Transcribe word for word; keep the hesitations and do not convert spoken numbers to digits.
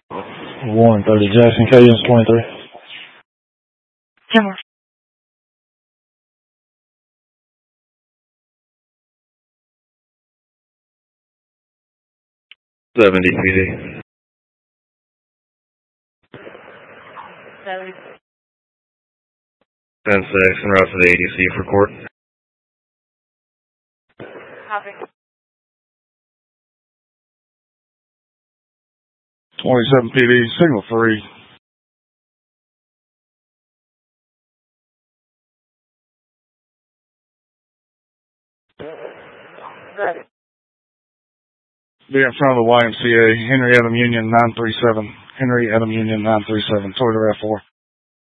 one thirty Jackson, Cadence twenty-three. Camera. seventy P D. seventy. ten six, en route to the A D C for court. Copy. twenty-seven P D, signal three. Ready. Be in front of the Y M C A, Henry Adam Union nine three seven. Henry Adam Union nine three seven, Toyota R A V four.